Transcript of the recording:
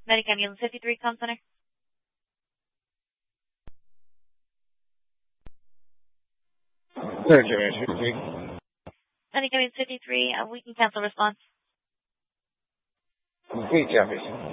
Medicam Ambulance 53, Com Center. Medicam Ambulance 53. Medicam Ambulance 53, we can cancel response. Repeat, Jefferson.